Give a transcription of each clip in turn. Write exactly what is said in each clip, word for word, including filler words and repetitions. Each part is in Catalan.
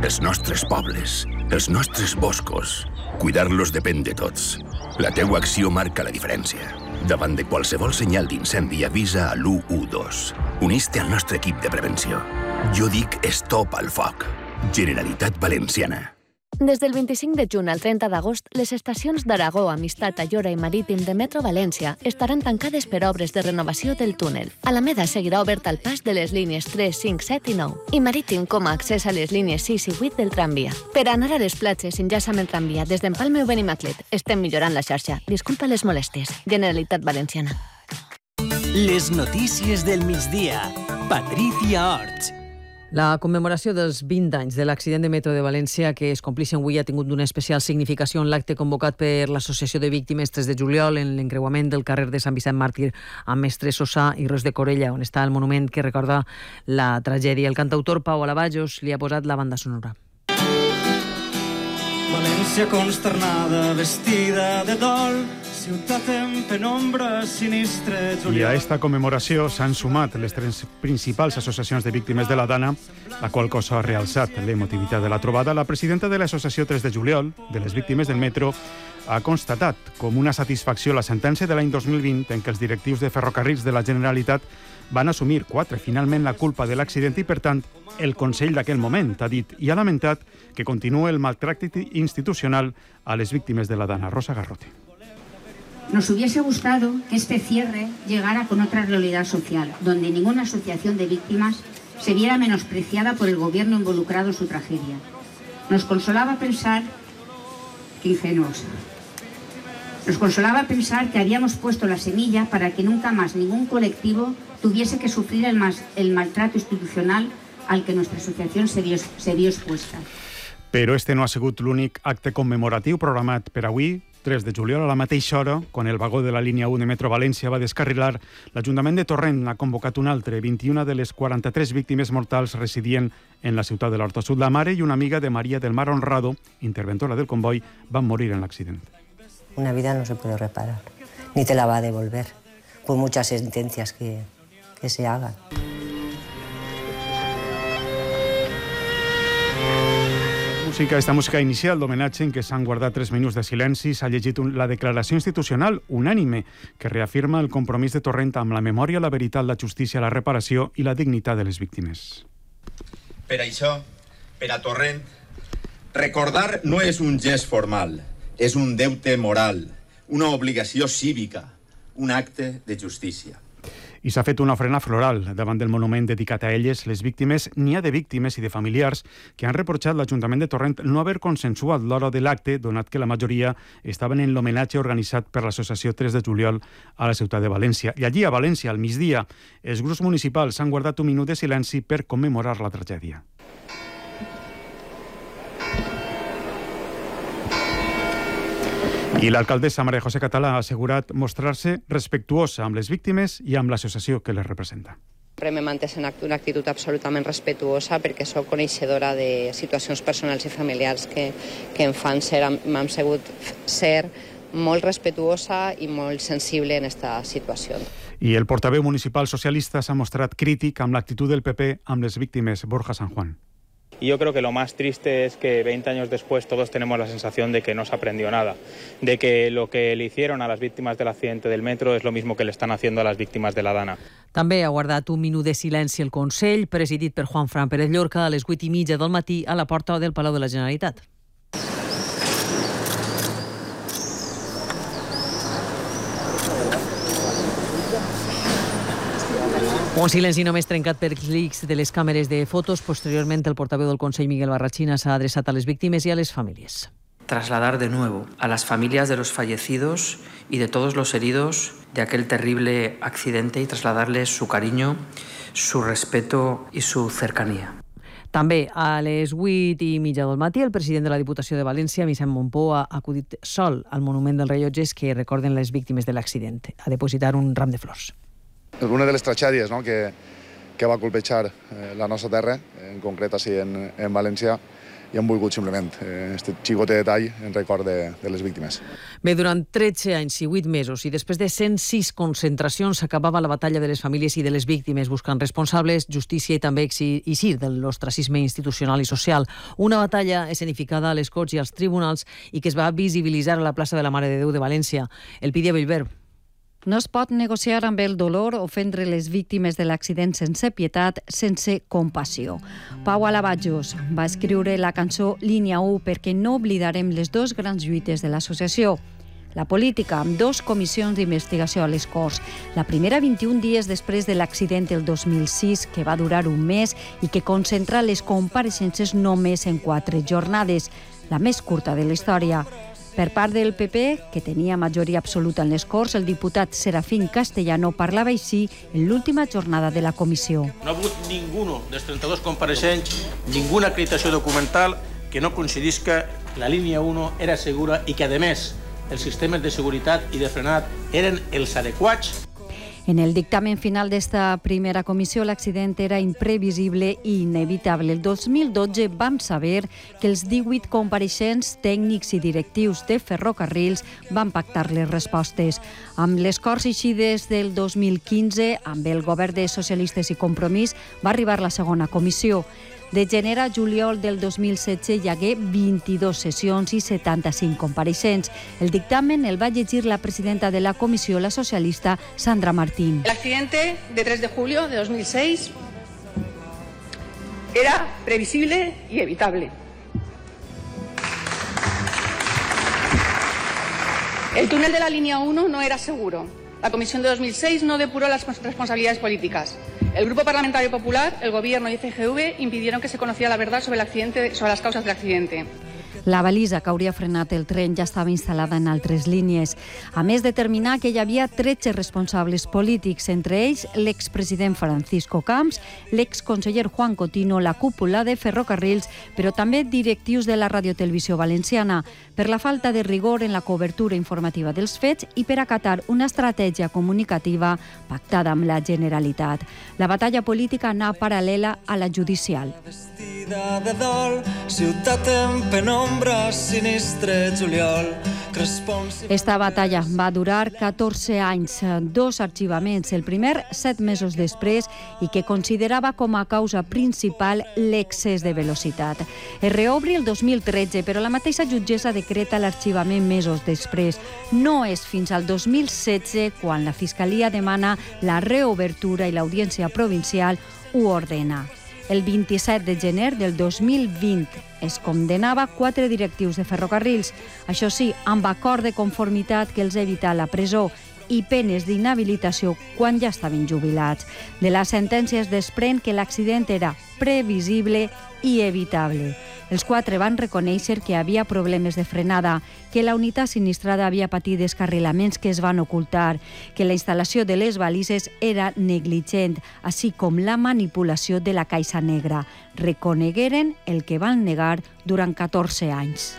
els nostres pobles, els nostres boscos. Cuidar-los depèn de tots. La teua acció marca la diferència. Davant de qualsevol senyal d'incendi, avisa a l'u u dos. Unís-te al nostre equip de prevenció. Jo dic stop al foc. Generalitat Valenciana. Des del vint-i-cinc de juny al trenta d'agost, les estacions d'Aragó, Amistat, Ayora i Marítim de Metro València estaran tancades per obres de renovació del túnel. Alameda seguirà obert al pas de les línies tres, cinc, set i nou i Marítim com a accés a les línies sis i vuit del tramvia. Per anar a les platges enllaça amb el tramvia des d'Empalme o Benimaclet. Estem millorant la xarxa. Disculpa les molèsties. Generalitat Valenciana. Les notícies del migdia. Patricia Orts. La commemoració dels vint anys de l'accident de metro de València, que es complixen avui, ha tingut una especial significació en l'acte convocat per l'Associació de Víctimes tres de juliol en l'encreuament del carrer de Sant Vicent Màrtir amb Mestre Sossà i Ros de Corella, on està el monument que recorda la tragèdia. El cantautor Pau Alavajos li ha posat la banda sonora. València consternada, vestida de dol, ciutat en penombra, sinistre juliol. I a esta commemoració s'han sumat les tres principals associacions de víctimes de la Dana, la qual cosa ha realçat l'emotivitat de la trobada. La presidenta de l'associació tres de juliol, de les víctimes del metro, ha constatat com una satisfacció la sentència de l'any dos mil vint en què els directius de ferrocarrils de la Generalitat van assumir quatre finalment la culpa de l'accident i, per tant, el Consell d'aquell moment, ha dit, i ha lamentat que continua el maltracte institucional a les víctimes de la Dana. Rosa Garrote. Nos hubiese gustado que este cierre llegara con otra realidad social, donde ninguna asociación de víctimas se viera menospreciada por el gobierno involucrado en su tragedia. Nos consolaba pensar que ingenuos. Nos consolaba pensar que habíamos puesto la semilla para que nunca más ningún colectivo tuviese que sufrir el, mas, el maltrato institucional al que nuestra asociación se vio, se vio expuesta. Però este no ha sigut l'únic acte commemoratiu programat per avui, tres de juliol, a la mateixa hora, quan el vagó de la línia u de Metro València va descarrilar, l'Ajuntament de Torrent ha convocat un altre. vint-i-una de les quaranta-tres víctimes mortals residien en la ciutat de l'Horta Sud. La mare i una amiga de María del Mar Honrado, interventora del convoy, van morir en l'accident. Una vida no se puede reparar, ni te la va a devolver, por muchas sentencias que, que se hagan. Música, esta música inicial d'homenatge en què s'han guardat tres minuts de silenci, s'ha llegit un, la declaració institucional unànime que reafirma el compromís de Torrent amb la memòria, la veritat, la justícia, la reparació i la dignitat de les víctimes. Per això, per a Torrent, recordar no és un gest formal, és un deute moral, una obligació cívica, un acte de justícia. I s'ha fet una ofrena floral davant del monument dedicat a elles, les víctimes. N'hi ha de víctimes i de familiars que han reprotxat l'Ajuntament de Torrent no haver consensuat l'hora de l'acte, donat que la majoria estaven en l'homenatge organitzat per l'Associació tres de juliol a la ciutat de València. I allí, a València, al migdia, els grups municipals han guardat un minut de silenci per commemorar la tragèdia. I l'alcaldessa María José Català ha assegurat mostrar-se respectuosa amb les víctimes i amb l'associació que les representa. Sempre m'he mantès en una actitud absolutament respectuosa perquè sóc coneixedora de situacions personals i familiars que, que em fan ser, m'han segut ser molt respectuosa i molt sensible en aquesta situació. I el portaveu municipal socialista s'ha mostrat crític amb l'actitud del P P amb les víctimes. Borja San Juan. Y yo creo que lo más triste es que veinte años después todos tenemos la sensación de que no se aprendió nada, de que lo que le hicieron a las víctimas del accidente del metro es lo mismo que le están haciendo a las víctimas de la Dana. També ha guardat un minut de silenci el Consell, presidit per Juan Fran Pérez Llorca, a les vuit i mitja del matí a la porta del Palau de la Generalitat. Un silenci només trencat per clics de les càmeres de fotos. Posteriorment, el portaveu del Consell, Miguel Barrachina, s'ha adreçat a les víctimes i a les famílies. Trasladar de nuevo a las familias de los fallecidos y de todos los heridos de aquel terrible accidente y trasladarles su cariño, su respeto y su cercanía. També a les vuit i mitja del matí, el president de la Diputació de València, Vicent Mompó, ha acudit sol al monument dels rellotges que recorden les víctimes de l'accident, a depositar un ram de flors. Una de les tragèdies, no?, que, que va colpejar eh, la nostra terra, en concret així en, en València, i hem volgut simplement aquest xicotet detall en record de, de les víctimes. Bé, durant tretze anys i vuit mesos i després de cent sis concentracions s'acabava la batalla de les famílies i de les víctimes buscant responsables, justícia i també eixir de l'ostracisme institucional i social. Una batalla escenificada a les Corts i als tribunals i que es va visibilitzar a la plaça de la Mare de Déu de València. El Pidia Bellver. No es pot negociar amb el dolor, ofendre les víctimes de l'accident sense pietat, sense compassió. Pau Alabajos va escriure la cançó Línia u perquè no oblidarem les dues grans lluites de l'associació. La política, amb dos comissions d'investigació a les Corts. La primera vint-i-un dies després de l'accident del dos mil sis, que va durar un mes i que concentra les compareixences només en quatre jornades, la més curta de la història. Per part del P P, que tenia majoria absoluta en les Corts, el diputat Serafín Castellano parlava així en l'última jornada de la comissió. No ha hagut ningú dels trenta-dos compareixents, ninguna acreditació documental que no coincidís que la línia u era segura i que, a més, els sistemes de seguretat i de frenat eren els adequats. En el dictamen final d'esta primera comissió, l'accident era imprevisible i inevitable. El dos mil dotze vam saber que els divuit compareixents tècnics i directius de ferrocarrils van pactar les respostes. Amb les Corts eixides del dos mil quinze, amb el govern de Socialistes i Compromís, va arribar la segona comissió. De gener a juliol del dos mil setze hi hagué vint-i-dues sessions i setanta-cinc compareixents. El dictamen el va llegir la presidenta de la comissió, la socialista Sandra Martín. El accidente de tres de julio de dos mil seis era previsible y evitable. El túnel de la línea uno no era seguro. La comisión de dos mil seis no depuró las responsabilidades políticas. El Grupo Parlamentario Popular, el Gobierno y C G V impidieron que se conociera la verdad sobre el accidente, sobre las causas del accidente. La balisa que hauria frenat el tren ja estava instal·lada en altres línies. A més, determinar que hi havia tretze responsables polítics, entre ells l'expresident Francisco Camps, l'exconseller Juan Cotino, la cúpula de Ferrocarrils, però també directius de la Radiotelevisió Valenciana, per la falta de rigor en la cobertura informativa dels fets i per acatar una estratègia comunicativa pactada amb la Generalitat. La batalla política anà paral·lela a la judicial. De dol, ciutat en penombra, sinistre juliol. Esta batalla va durar catorze anys, dos arxivaments, el primer set mesos després i que considerava com a causa principal l'excés de velocitat. Es reobri el dos mil tretze, però la mateixa jutgessa decreta l'arxivament mesos després. No és fins al dos mil setze quan la Fiscalia demana la reobertura i l'Audiència Provincial ho ordena. El vint-i-set de gener del dos mil vint es condemnava quatre directius de ferrocarrils, això sí, amb acord de conformitat que els evita la presó i penes d'inhabilitació quan ja estaven jubilats. De la sentència es desprèn que l'accident era previsible i evitable. Els quatre van reconèixer que hi havia problemes de frenada, que la unitat sinistrada havia patit descarrilaments que es van ocultar, que la instal·lació de les balises era negligent, així com la manipulació de la caixa negra. Reconegueren el que van negar durant catorze anys.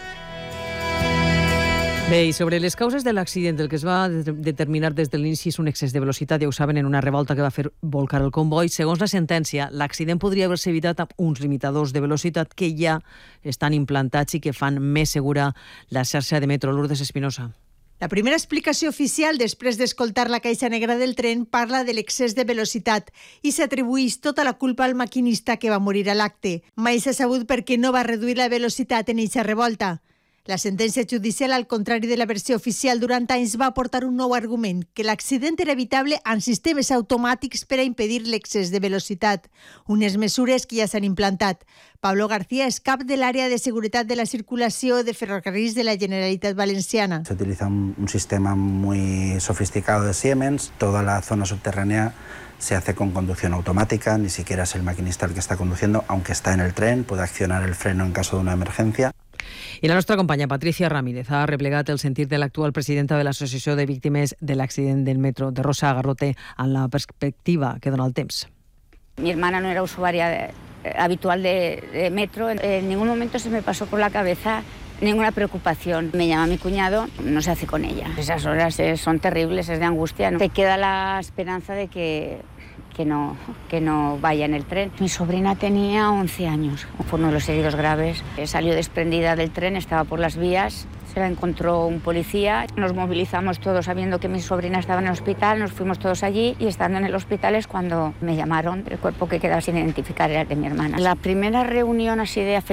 Bé, i sobre les causes de l'accident, el que es va determinar des de l'inici és un excés de velocitat, ja ho saben, en una revolta que va fer volcar el comboi. Segons la sentència, l'accident podria haver-se evitat amb uns limitadors de velocitat que ja estan implantats i que fan més segura la xarxa de metro. Lourdes Espinosa. La primera explicació oficial, després d'escoltar la caixa negra del tren, parla de l'excés de velocitat i s'atribueix tota la culpa al maquinista que va morir a l'acte. Mai s'ha sabut per què no va reduir la velocitat en eixa revolta. La sentència judicial, al contrari de la versió oficial, durant anys va aportar un nou argument, que l'accident era evitable amb sistemes automàtics per a impedir l'excés de velocitat, unes mesures que ja s'han implantat. Pablo García és cap de l'àrea de seguretat de la circulació de ferrocarrils de la Generalitat Valenciana. Se utiliza un, un sistema muy sofisticado de Siemens, toda la zona subterránea se hace con conducción automática, ni siquiera es el maquinista el que está conduciendo, aunque está en el tren, puede accionar el freno en caso de una emergencia. I la nostra companya Patricia Ramírez ha replegat el sentit de l'actual presidenta de l'Associació de Víctimes de l'Accident del Metro de Rosa Garrote en la perspectiva que dona el temps. Mi hermana no era usuaria habitual de, de metro. En ningún momento se me pasó por la cabeza ninguna preocupación. Me llama mi cuñado, no se hace con ella. Esas horas son terribles, es de angustia, ¿no? Te queda la esperanza de que que no, que no vaya en el tren. Mi sobrina tenía once años, fue uno de los heridos graves. Salió desprendida del tren, estaba por las vías, se la encontró un policía. Nos movilizamos todos sabiendo que mi sobrina estaba en el hospital, nos fuimos todos allí y estando en el hospital es cuando me llamaron. El cuerpo que quedaba sin identificar era el de mi hermana. La primera reunión así de afectación